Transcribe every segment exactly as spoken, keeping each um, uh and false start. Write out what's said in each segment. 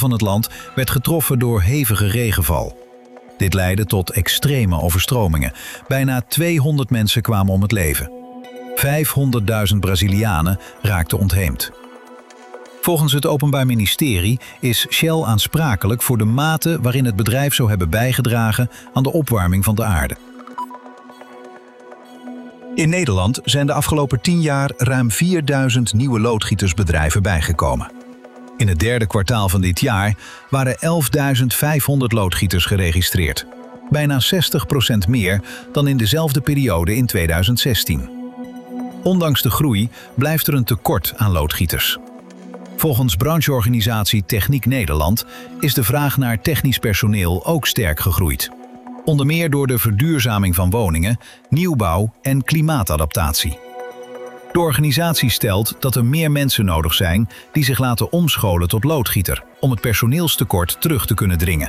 van het land werd getroffen door hevige regenval. Dit leidde tot extreme overstromingen. Bijna tweehonderd mensen kwamen om het leven. vijfhonderdduizend Brazilianen raakten ontheemd. Volgens het Openbaar Ministerie is Shell aansprakelijk voor de mate waarin het bedrijf zou hebben bijgedragen aan de opwarming van de aarde. In Nederland zijn de afgelopen tien jaar ruim vierduizend nieuwe loodgietersbedrijven bijgekomen. In het derde kwartaal van dit jaar waren elfduizend vijfhonderd loodgieters geregistreerd. Bijna zestig procent meer dan in dezelfde periode in tweeduizend zestien. Ondanks de groei blijft er een tekort aan loodgieters. Volgens brancheorganisatie Techniek Nederland is de vraag naar technisch personeel ook sterk gegroeid. Onder meer door de verduurzaming van woningen, nieuwbouw en klimaatadaptatie. De organisatie stelt dat er meer mensen nodig zijn die zich laten omscholen tot loodgieter om het personeelstekort terug te kunnen dringen.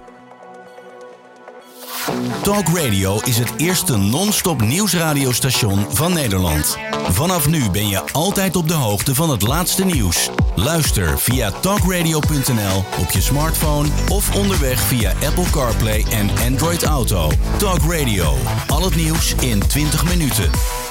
Talk Radio is het eerste non-stop nieuwsradiostation van Nederland. Vanaf nu ben je altijd op de hoogte van het laatste nieuws. Luister via talkradio punt n l op je smartphone of onderweg via Apple CarPlay en Android Auto. Talk Radio, al het nieuws in twintig minuten.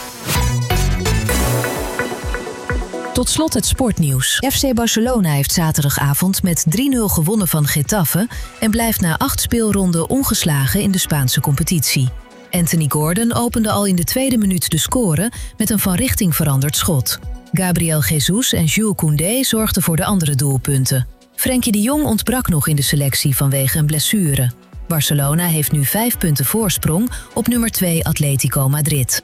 Tot slot het sportnieuws. F C Barcelona heeft zaterdagavond met drie nul gewonnen van Getafe en blijft na acht speelronden ongeslagen in de Spaanse competitie. Anthony Gordon opende al in de tweede minuut de score met een van richting veranderd schot. Gabriel Jesus en Jules Koundé zorgden voor de andere doelpunten. Frenkie de Jong ontbrak nog in de selectie vanwege een blessure. Barcelona heeft nu vijf punten voorsprong op nummer twee Atletico Madrid.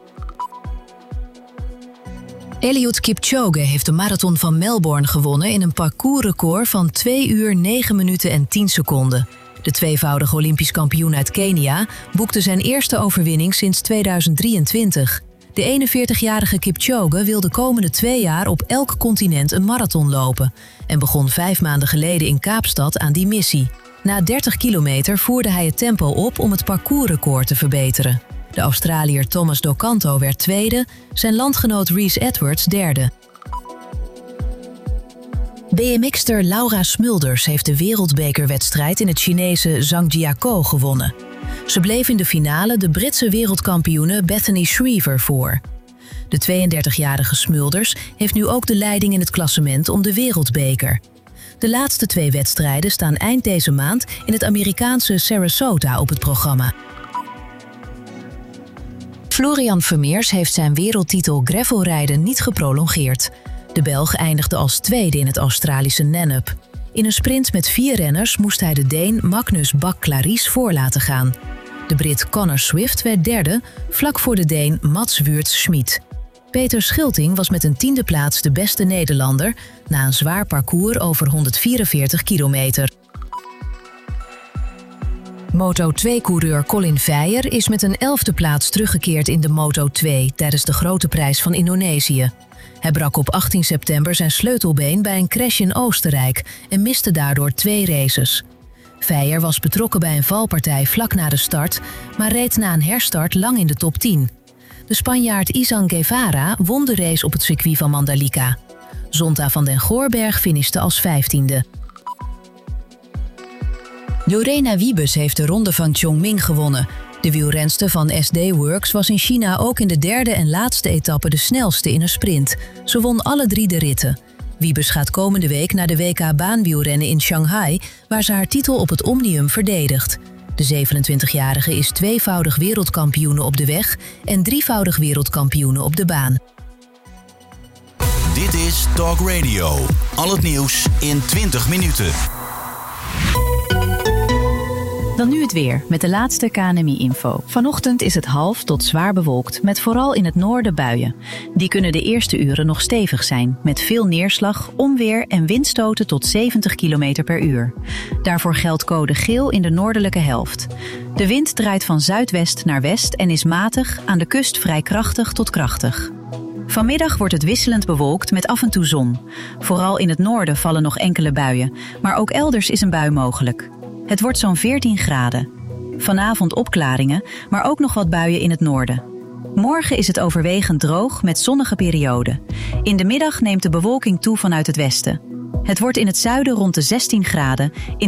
Eliud Kipchoge heeft de marathon van Melbourne gewonnen in een parcoursrecord van twee uur negen minuten en tien seconden. De tweevoudige Olympisch kampioen uit Kenia boekte zijn eerste overwinning sinds tweeduizend drieëntwintig. De eenenveertigjarige Kipchoge wil de komende twee jaar op elk continent een marathon lopen en begon vijf maanden geleden in Kaapstad aan die missie. Na dertig kilometer voerde hij het tempo op om het parcoursrecord te verbeteren. De Australiër Thomas Docanto werd tweede, zijn landgenoot Reece Edwards derde. B M X'ster Laura Smulders heeft de wereldbekerwedstrijd in het Chinese Zhangjiakou gewonnen. Ze bleef in de finale de Britse wereldkampioene Bethany Shriver voor. De tweeëndertigjarige Smulders heeft nu ook de leiding in het klassement om de wereldbeker. De laatste twee wedstrijden staan eind deze maand in het Amerikaanse Sarasota op het programma. Florian Vermeers heeft zijn wereldtitel gravelrijden niet geprolongeerd. De Belg eindigde als tweede in het Australische Nannup. In een sprint met vier renners moest hij de Deen Magnus Bak-Claries voor laten gaan. De Brit Connor Swift werd derde, vlak voor de Deen Mats Wuurts-Schmid. Peter Schilting was met een tiende plaats de beste Nederlander na een zwaar parcours over honderdvierenveertig kilometer. Moto twee-coureur Colin Veijer is met een elfde plaats teruggekeerd in de Moto twee tijdens de Grote Prijs van Indonesië. Hij brak op achttien september zijn sleutelbeen bij een crash in Oostenrijk en miste daardoor twee races. Veijer was betrokken bij een valpartij vlak na de start, maar reed na een herstart lang in de top tien. De Spanjaard Izan Guevara won de race op het circuit van Mandalika. Zonta van den Goorberg finishte als vijftiende. Lorena Wiebes heeft de ronde van Chongming gewonnen. De wielrenster van S D Works was in China ook in de derde en laatste etappe de snelste in een sprint. Ze won alle drie de ritten. Wiebes gaat komende week naar de W K baanwielrennen in Shanghai, waar ze haar titel op het Omnium verdedigt. De zevenentwintigjarige is tweevoudig wereldkampioene op de weg en drievoudig wereldkampioene op de baan. Dit is Talk Radio. Al het nieuws in twintig minuten. Dan nu het weer, met de laatste K N M I-info. Vanochtend is het half tot zwaar bewolkt, met vooral in het noorden buien. Die kunnen de eerste uren nog stevig zijn, met veel neerslag, onweer en windstoten tot zeventig kilometer per uur. Daarvoor geldt code geel in de noordelijke helft. De wind draait van zuidwest naar west en is matig, aan de kust vrij krachtig tot krachtig. Vanmiddag wordt het wisselend bewolkt met af en toe zon. Vooral in het noorden vallen nog enkele buien, maar ook elders is een bui mogelijk. Het wordt zo'n veertien graden. Vanavond opklaringen, maar ook nog wat buien in het noorden. Morgen is het overwegend droog met zonnige perioden. In de middag neemt de bewolking toe vanuit het westen. Het wordt in het zuiden rond de zestien graden, in